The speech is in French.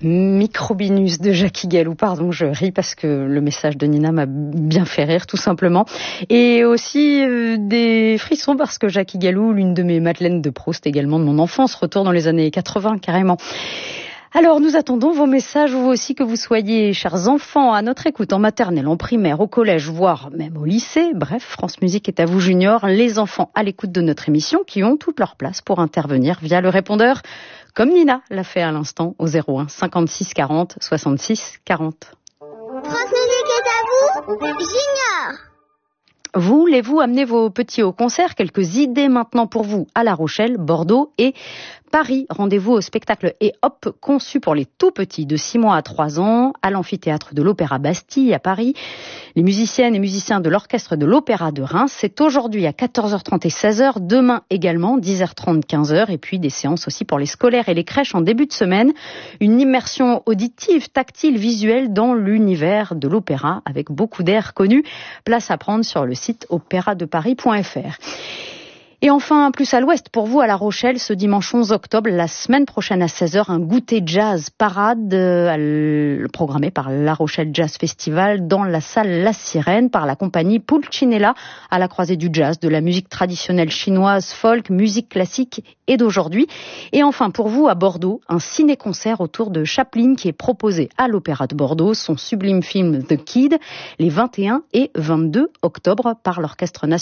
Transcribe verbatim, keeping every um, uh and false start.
Microbinus de Jackie Galou, pardon, je ris parce que le message de Nina m'a bien fait rire, tout simplement. Et aussi euh, des frissons parce que Jackie Galou, l'une de mes Madeleines de Proust également de mon enfance, retourne dans les années quatre-vingts carrément. Alors, nous attendons vos messages, vous aussi, que vous soyez, chers enfants, à notre écoute en maternelle, en primaire, au collège, voire même au lycée. Bref, France Musique est à vous, juniors, les enfants à l'écoute de notre émission qui ont toute leur place pour intervenir via le répondeur, comme Nina l'a fait à l'instant, au zéro un cinquante-six quarante soixante-six quarante. France Musique est à vous, junior. Voulez-vous amener vos petits au concert? Quelques idées maintenant pour vous à La Rochelle, Bordeaux et Paris. Rendez-vous au spectacle Et Hop, conçu pour les tout petits de six mois à trois ans, à l'amphithéâtre de l'Opéra Bastille à Paris. Les musiciennes et musiciens de l'orchestre de l'Opéra de Reims, c'est aujourd'hui à quatorze heures trente et seize heures, demain également, dix heures trente, quinze heures, et puis des séances aussi pour les scolaires et les crèches en début de semaine. Une immersion auditive, tactile, visuelle dans l'univers de l'opéra, avec beaucoup d'air connus. Place à prendre sur le site opéra de paris point f r. Et enfin, plus à l'ouest, pour vous, à La Rochelle, ce dimanche onze octobre, la semaine prochaine à seize heures, un goûter jazz parade euh, programmé par La Rochelle Jazz Festival dans la salle La Sirène par la compagnie Pulcinella, à la croisée du jazz, de la musique traditionnelle chinoise, folk, musique classique et d'aujourd'hui. Et enfin, pour vous, à Bordeaux, un ciné-concert autour de Chaplin qui est proposé à l'Opéra de Bordeaux, son sublime film The Kid, les vingt et un et vingt-deux octobre par l'Orchestre national